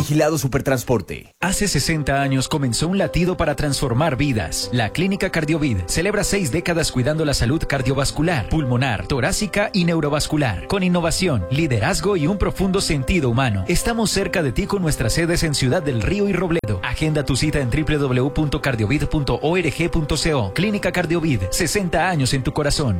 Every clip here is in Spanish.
Vigilado Supertransporte. Hace 60 años comenzó un latido para transformar vidas. La Clínica Cardiovid celebra 6 décadas cuidando la salud cardiovascular, pulmonar, torácica y neurovascular. Con innovación, liderazgo y un profundo sentido humano. Estamos cerca de ti con nuestras sedes en Ciudad del Río y Robledo. Agenda tu cita en www.cardiovid.org.co. Clínica Cardiovid, 60 años en tu corazón.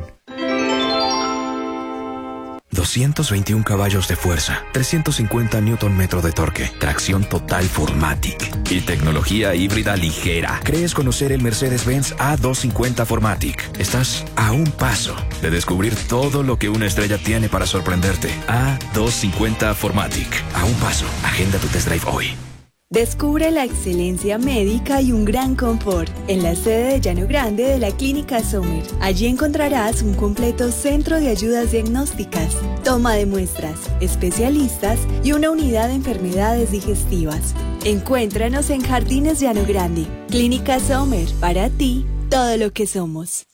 221 caballos de fuerza, 350 Nm de torque, tracción total 4MATIC y tecnología híbrida ligera. ¿Crees conocer el Mercedes-Benz A250 4MATIC? Estás a un paso de descubrir todo lo que una estrella tiene para sorprenderte. A250 4MATIC. A un paso. Agenda tu test drive hoy. Descubre la excelencia médica y un gran confort en la sede de Llano Grande de la Clínica Sommer. Allí encontrarás un completo centro de ayudas diagnósticas, toma de muestras, especialistas y una unidad de enfermedades digestivas. Encuéntranos en Jardines Llano Grande. Clínica Sommer, para ti, todo lo que somos.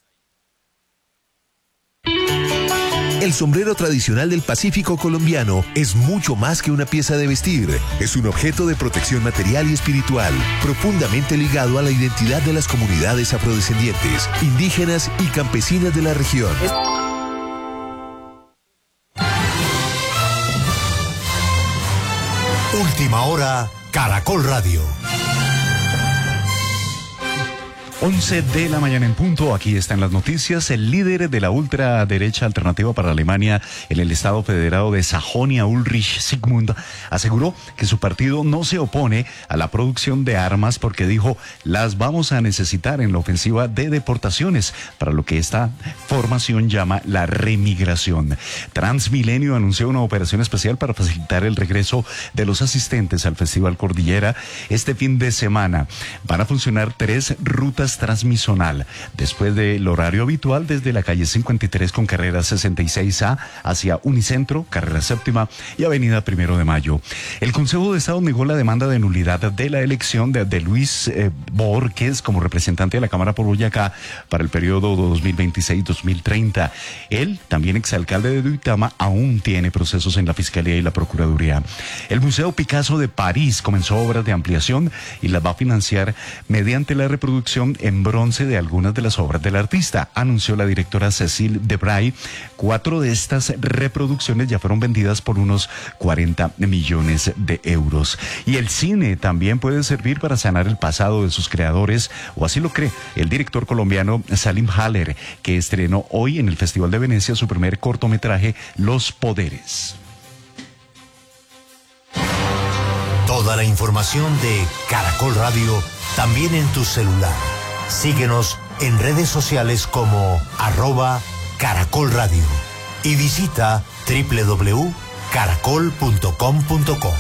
El sombrero tradicional del Pacífico colombiano es mucho más que una pieza de vestir. Es un objeto de protección material y espiritual, profundamente ligado a la identidad de las comunidades afrodescendientes, indígenas y campesinas de la región. Última hora, Caracol Radio. 11 de la mañana en punto, aquí están las noticias. El líder de la ultraderecha Alternativa para Alemania en el Estado Federado de Sajonia, Ulrich Zygmunt, aseguró que su partido no se opone a la producción de armas porque dijo, las vamos a necesitar en la ofensiva de deportaciones, para lo que esta formación llama la remigración. Transmilenio anunció una operación especial para facilitar el regreso de los asistentes al Festival Cordillera este fin de semana. Van a funcionar 3 rutas transmisonal después del horario habitual desde la calle 53 con carrera 66A hacia Unicentro, carrera séptima y avenida 1 de Mayo. El Consejo de Estado negó la demanda de nulidad de la elección de Luis Borges como representante de la Cámara por Boyacá para el periodo 2026-2030. Él, también exalcalde de Duitama, aún tiene procesos en la Fiscalía y la Procuraduría. El Museo Picasso de París comenzó obras de ampliación y las va a financiar mediante la reproducción en bronce de algunas de las obras del artista, anunció la directora Cécile Debray. 4 de estas reproducciones ya fueron vendidas por unos 40 millones de euros. Y el cine también puede servir para sanar el pasado de sus creadores, o así lo cree el director colombiano Salim Haller, que estrenó hoy en el Festival de Venecia su primer cortometraje, Los Poderes. Toda la información de Caracol Radio también en tu celular. Síguenos en redes sociales como @Caracol Radio y visita www.caracol.com.co.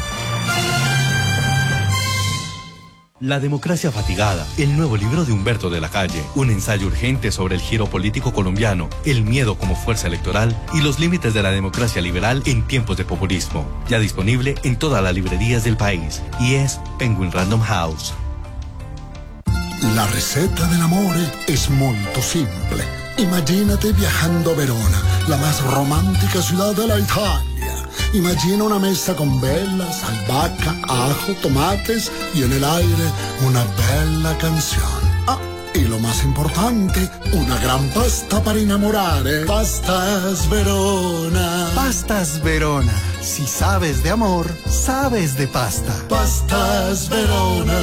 La democracia fatigada, el nuevo libro de Humberto de la Calle, un ensayo urgente sobre el giro político colombiano, el miedo como fuerza electoral y los límites de la democracia liberal en tiempos de populismo. Ya disponible en todas las librerías del país y es Penguin Random House. La receta dell'amore es muy simple. Imagínate viajando a Verona, la más romántica ciudad de la Italia. Imagina una mesa con velas, albahaca, ajo, tomates y en el aire una bella canción. Ah, y lo más importante, una gran pasta para enamorare. Pastas Verona. Pastas Verona. Si sabes de amor, sabes de pasta. Pastas Verona.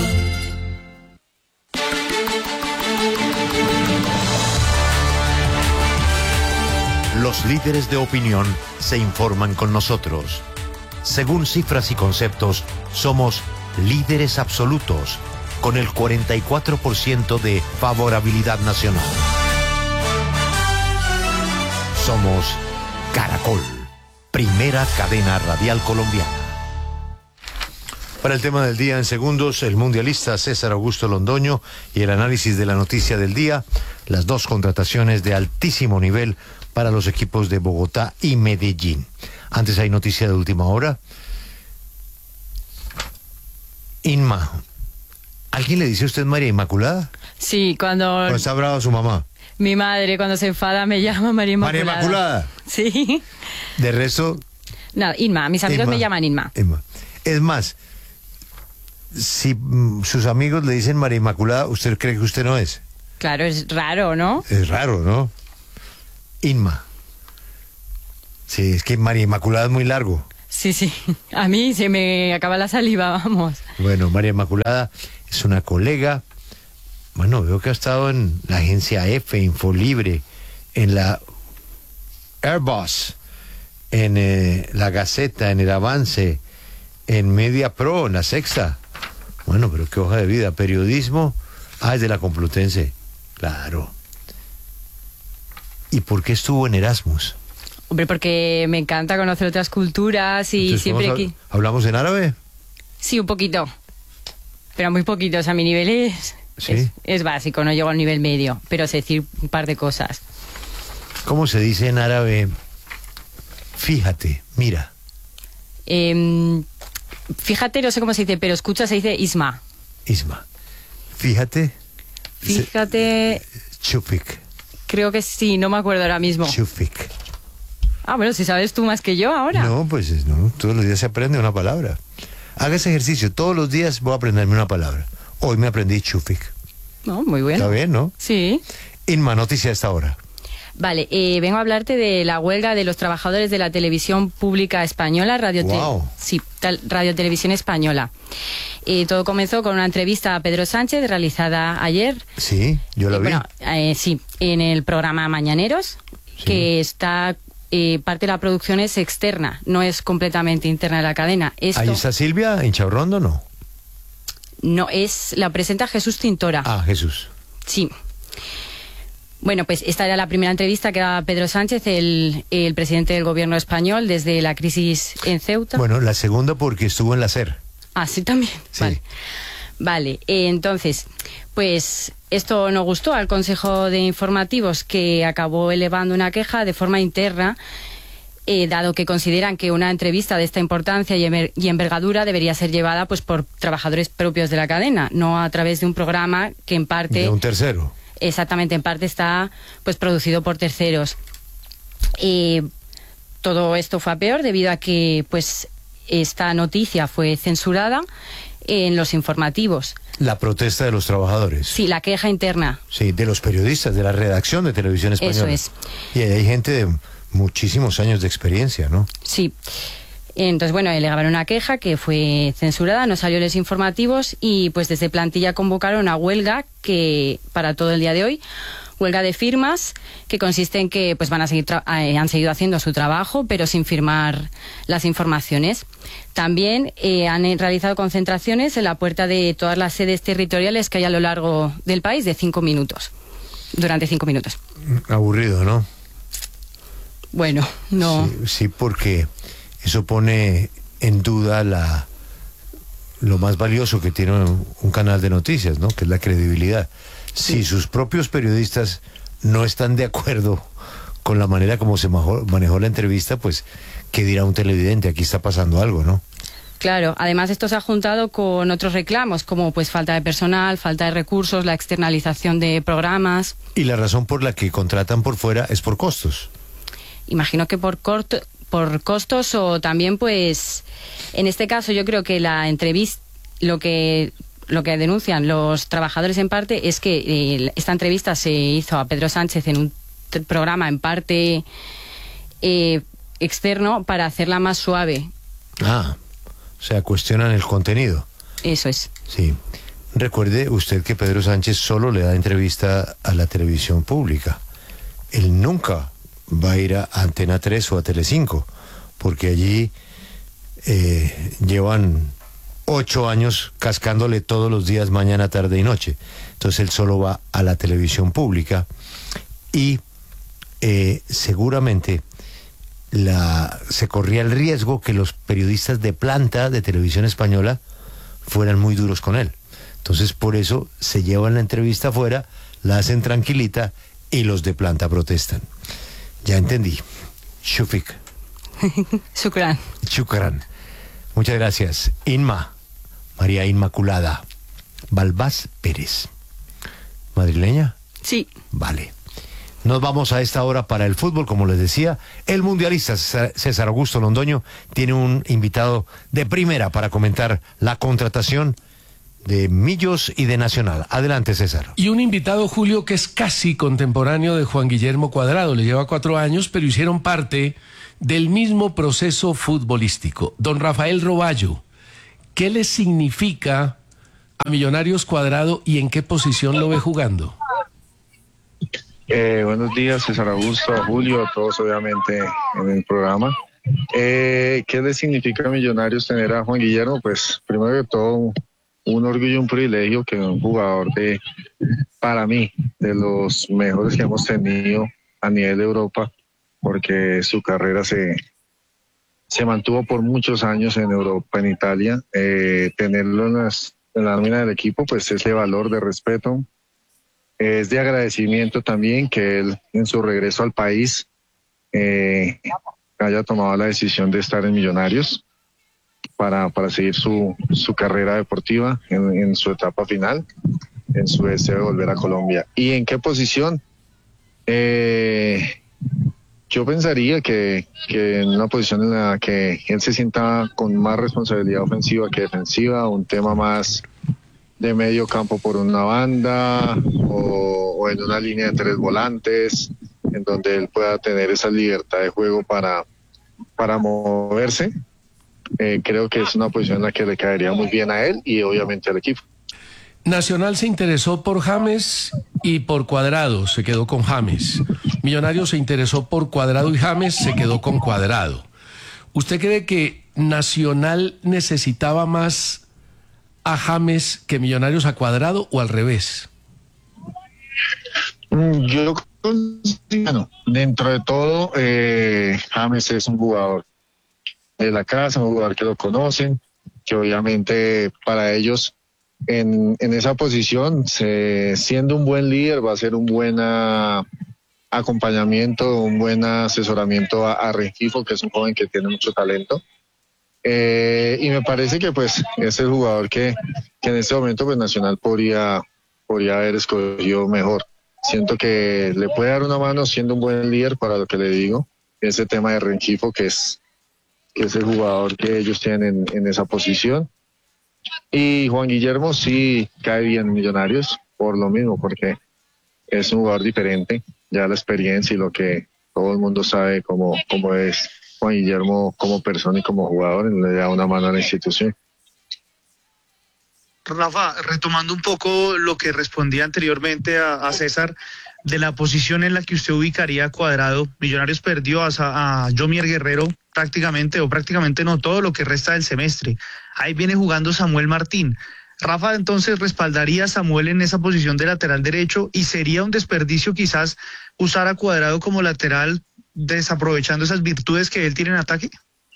Los líderes de opinión se informan con nosotros. Según cifras y conceptos, somos líderes absolutos, con el 44% de favorabilidad nacional. Somos Caracol, primera cadena radial colombiana. Para el tema del día en segundos, el mundialista César Augusto Londoño y el análisis de la noticia del día, las 2 contrataciones de altísimo nivel para los equipos de Bogotá y Medellín. Antes hay noticia de última hora. Inma, ¿alguien le dice a usted María Inmaculada? Sí, cuando está brava su mamá. Mi madre cuando se enfada me llama María Inmaculada. María Inmaculada. Sí. De resto. No, Inma, mis amigos Inma. me llaman Inma. Inma. Es más, si sus amigos le dicen María Inmaculada, ¿usted cree que usted no es? Claro, es raro, ¿no? Es raro, ¿no? Inma. Sí, es que María Inmaculada es muy largo. Sí, sí. A mí se me acaba la saliva, vamos. Bueno, María Inmaculada es una colega. Bueno, veo que ha estado en la agencia F, Infolibre, en la Airbus, en la Gaceta, en el Avance, en Media Pro, en la Sexta. Bueno, pero qué hoja de vida. Periodismo. Ah, es de la Complutense. Claro. ¿Y por qué estuvo en Erasmus? Hombre, porque me encanta conocer otras culturas y Entonces, siempre aquí. ¿Hablamos en árabe? Sí, un poquito. Pero muy poquito. O sea, mi nivel ¿Sí? es básico, no llego al nivel medio. Pero sé decir un par de cosas. ¿Cómo se dice en árabe? Fíjate, mira. Fíjate, no sé cómo se dice, pero escucha, se dice isma. Isma. Fíjate. Fíjate. Chufik. Creo que sí, no me acuerdo ahora mismo. Chufik. Ah, bueno, si sabes tú más que yo ahora. No, pues no, todos los días se aprende una palabra. Haga ese ejercicio, todos los días voy a aprenderme una palabra. Hoy me aprendí chufik. No, muy bueno. Está bien, ¿no? Sí. Inma, noticia a esta hora. Vale, vengo a hablarte de la huelga de los trabajadores de la televisión pública española, Radio Televisión Española. Todo comenzó con una entrevista a Pedro Sánchez realizada ayer. Sí, yo la vi. Bueno, sí, en el programa Mañaneros, sí. Que está... parte de la producción es externa, no es completamente interna de la cadena. ¿Ahí está Silvia en Chaurrondo, no? No, la presenta Jesús Tintora. Ah, Jesús. Sí. Bueno, pues esta era la primera entrevista que daba Pedro Sánchez, el presidente del gobierno español, desde la crisis en Ceuta. Bueno, la segunda porque estuvo en la SER. Ah, sí, también. Sí. Vale, entonces, pues esto no gustó al Consejo de Informativos, que acabó elevando una queja de forma interna, dado que consideran que una entrevista de esta importancia y envergadura debería ser llevada pues por trabajadores propios de la cadena, no a través de un programa que en parte... De un tercero. Exactamente, en parte está pues producido por terceros. Todo esto fue a peor debido a que pues esta noticia fue censurada en los informativos. La protesta de los trabajadores. Sí, la queja interna. Sí, de los periodistas, de la redacción de Televisión Española. Eso es. Y hay gente de muchísimos años de experiencia, ¿no? Sí. Entonces, bueno, elevaron una queja que fue censurada, no salió en los informativos y pues desde plantilla convocaron una huelga que para todo el día de hoy, huelga de firmas, que consiste en que pues han seguido haciendo su trabajo, pero sin firmar las informaciones. También han realizado concentraciones en la puerta de todas las sedes territoriales que hay a lo largo del país de 5 minutos, durante 5 minutos. Aburrido, ¿no? Bueno, no. Sí, porque eso pone en duda lo más valioso que tiene un canal de noticias, ¿no? Que es la credibilidad. Sí. Si sus propios periodistas no están de acuerdo con la manera como se manejó la entrevista, pues, ¿qué dirá un televidente? Aquí está pasando algo, ¿no? Claro, además esto se ha juntado con otros reclamos, como pues falta de personal, falta de recursos, la externalización de programas. Y la razón por la que contratan por fuera es por costos. Imagino que por costos o también pues, en este caso yo creo que la entrevista, lo que denuncian los trabajadores en parte es que esta entrevista se hizo a Pedro Sánchez en un programa en parte externo para hacerla más suave. Ah, o sea, cuestionan el contenido. Eso es. Sí. Recuerde usted que Pedro Sánchez solo le da entrevista a la televisión pública. Él nunca va a ir a Antena 3 o a Telecinco, porque allí llevan 8 años cascándole todos los días, mañana, tarde y noche. Entonces él solo va a la televisión pública y seguramente se corría el riesgo que los periodistas de planta de Televisión Española fueran muy duros con él. Entonces por eso se llevan la entrevista afuera, la hacen tranquilita y los de planta protestan. Ya entendí. Shufik. Shukran. Shukran. Muchas gracias. Inma. María Inmaculada Balbás Pérez. ¿Madrileña? Sí. Vale. Nos vamos a esta hora para el fútbol, como les decía. El mundialista César Augusto Londoño tiene un invitado de primera para comentar la contratación de Millos y de Nacional. Adelante, César. Y un invitado, Julio, que es casi contemporáneo de Juan Guillermo Cuadrado. Le lleva 4 años, pero hicieron parte del mismo proceso futbolístico. Don Rafael Roballo, ¿qué le significa a Millonarios Cuadrado y en qué posición lo ve jugando? Buenos días, César Augusto, a Julio, a todos obviamente en el programa. ¿Qué le significa a Millonarios tener a Juan Guillermo? Pues primero que todo, un orgullo y un privilegio que un jugador para mí, de los mejores que hemos tenido a nivel de Europa, porque su carrera se mantuvo por muchos años en Europa, en Italia. Tenerlo en la nómina del equipo, pues es de valor, de respeto. Es de agradecimiento también que él, en su regreso al país, haya tomado la decisión de estar en Millonarios para seguir su carrera deportiva en su etapa final, en su deseo de volver a Colombia. ¿Y en qué posición? Yo pensaría que en una posición en la que él se sienta con más responsabilidad ofensiva que defensiva, un tema más de medio campo por una banda o en una línea de 3 volantes, en donde él pueda tener esa libertad de juego para moverse. Creo que es una posición en la que le caería muy bien a él y obviamente al equipo. Nacional se interesó por James y por Cuadrado, se quedó con James. Millonarios se interesó por Cuadrado y James, se quedó con Cuadrado. ¿Usted cree que Nacional necesitaba más a James que Millonarios a Cuadrado o al revés? Yo considero, dentro de todo, James es un jugador de la casa, un jugador que lo conocen, que obviamente para ellos en esa posición, siendo un buen líder, va a ser un buen acompañamiento, un buen asesoramiento a Rengifo, que es un joven que tiene mucho talento. Y me parece que pues es el jugador que en este momento pues Nacional podría haber escogido mejor. Siento que le puede dar una mano siendo un buen líder, para lo que le digo, ese tema de Rengifo, que es el jugador que ellos tienen en esa posición. Y Juan Guillermo sí cae bien en Millonarios por lo mismo, porque es un jugador diferente, ya la experiencia y lo que todo el mundo sabe cómo es Juan Guillermo como persona y como jugador, le da una mano a la institución. Rafa, retomando un poco lo que respondía anteriormente a César, de la posición en la que usted ubicaría a Cuadrado, Millonarios perdió a Yomier Guerrero prácticamente no todo lo que resta del semestre. Ahí viene jugando Samuel Martín. Rafa, entonces, ¿respaldaría a Samuel en esa posición de lateral derecho y sería un desperdicio quizás usar a Cuadrado como lateral, desaprovechando esas virtudes que él tiene en ataque?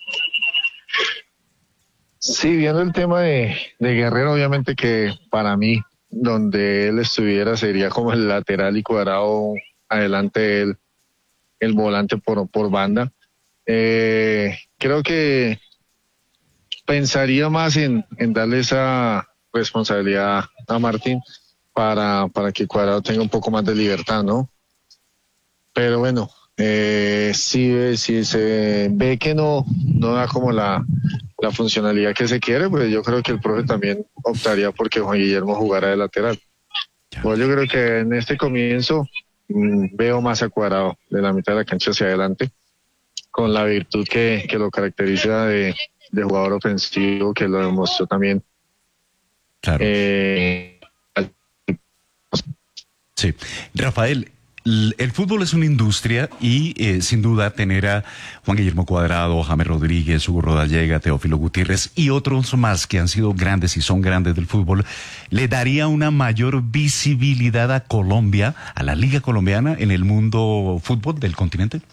Sí, viendo el tema de Guerrero, obviamente que para mí, donde él estuviera sería como el lateral y Cuadrado adelante el volante por banda. Creo que pensaría más en darle esa responsabilidad a Martín para que Cuadrado tenga un poco más de libertad, ¿no? Pero bueno, si se ve que no da como la funcionalidad que se quiere, pues yo creo que el profe también optaría porque Juan Guillermo jugara de lateral. Pues yo creo que en este comienzo veo más a Cuadrado de la mitad de la cancha hacia adelante, con la virtud que lo caracteriza de jugador ofensivo, que lo demostró también. Claro. Sí. Rafael, el fútbol es una industria y sin duda tener a Juan Guillermo Cuadrado, James Rodríguez, Hugo Rodallega, Teófilo Gutiérrez y otros más que han sido grandes y son grandes del fútbol, le daría una mayor visibilidad a Colombia, a la Liga Colombiana en el mundo fútbol del continente.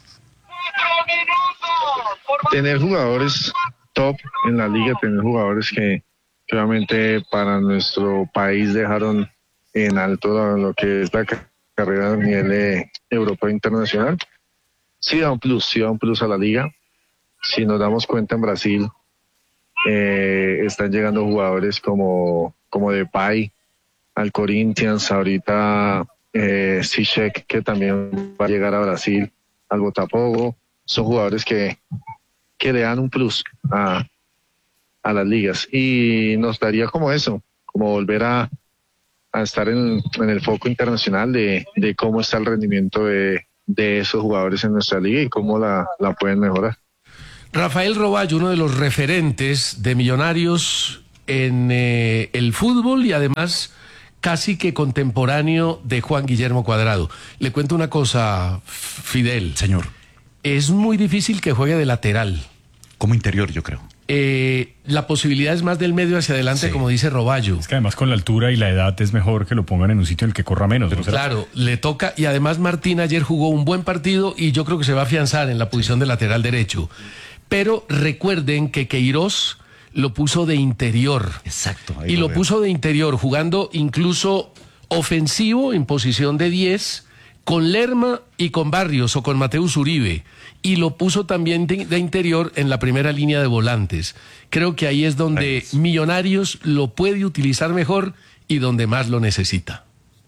Tener jugadores top en la liga, tener jugadores que obviamente para nuestro país dejaron en alto lo que es la carrera a nivel europeo e internacional, sí da un plus a la liga. Si nos damos cuenta, en Brasil están llegando jugadores como Depay al Corinthians, ahorita Zizek, que también va a llegar a Brasil, al Botafogo. Son jugadores que le dan un plus a las ligas y nos daría como eso, volver a estar en el foco internacional de cómo está el rendimiento de esos jugadores en nuestra liga y cómo la pueden mejorar. Rafael Roballo, uno de los referentes de Millonarios en el fútbol y además casi que contemporáneo de Juan Guillermo Cuadrado. Le cuento una cosa, Fidel. Señor. Es muy difícil que juegue de lateral. Como interior, yo creo. La posibilidad es más del medio hacia adelante, sí, como dice Roballo. Es que además con la altura y la edad es mejor que lo pongan en un sitio en el que corra menos. Pero claro, le toca, y además Martín ayer jugó un buen partido y yo creo que se va a afianzar en la posición de lateral derecho. Pero recuerden que Queiroz lo puso de interior. Exacto. Y lo puso de interior, jugando incluso ofensivo en posición de 10, con Lerma y con Barrios o con Mateus Uribe. Y lo puso también de interior en la primera línea de volantes. Creo que ahí es donde Millonarios lo puede utilizar mejor y donde más lo necesita.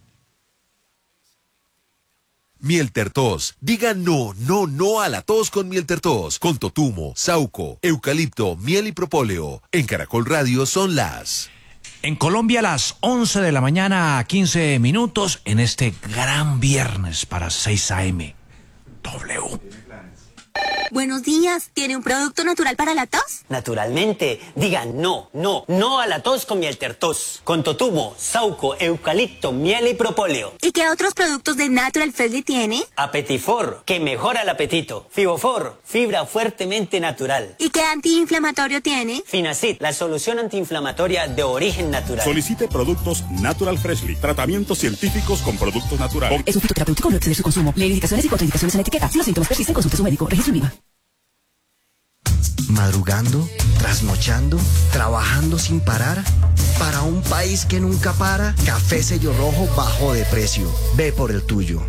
Mieltertos. Diga no a la tos con Mieltertos. Con totumo, sauco, eucalipto, miel y propóleo. En Caracol Radio son las... En Colombia, las 11 de la mañana, 15 minutos, en este gran viernes para 6 a.m. W. Buenos días, ¿tiene un producto natural para la tos? Naturalmente, diga no a la tos con Mieltertos, con totumo, sauco, eucalipto, miel y propóleo. ¿Y qué otros productos de Natural Freshly tiene? Apetifor, que mejora el apetito. Fibofor, fibra fuertemente natural. ¿Y qué antiinflamatorio tiene? Finacid, la solución antiinflamatoria de origen natural. Solicite productos Natural Freshly, tratamientos científicos con productos naturales. Es un fitoterapéutico, no exceder su consumo. Lee indicaciones y contraindicaciones en etiqueta. Si los síntomas persisten, consulte a su médico. Registro INVIMA. Madrugando, trasnochando, trabajando sin parar. Para un país que nunca para, Café Sello Rojo bajó de precio. Ve por el tuyo.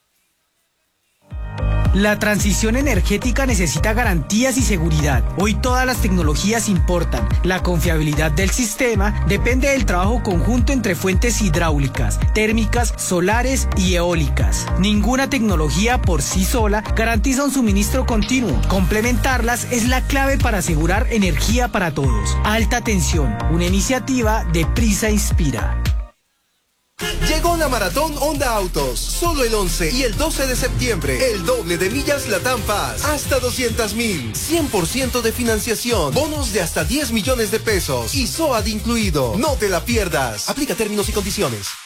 La transición energética necesita garantías y seguridad. Hoy todas las tecnologías importan. La confiabilidad del sistema depende del trabajo conjunto entre fuentes hidráulicas, térmicas, solares y eólicas. Ninguna tecnología por sí sola garantiza un suministro continuo. Complementarlas es la clave para asegurar energía para todos. Alta tensión, una iniciativa de Prisa Inspira. Llegó la Maratón Honda Autos, solo el 11 y el 12 de septiembre, el doble de millas Latam Paz, hasta 200,000, 100% de financiación, bonos de hasta 10 millones de pesos y SOAT incluido. No te la pierdas, aplica términos y condiciones.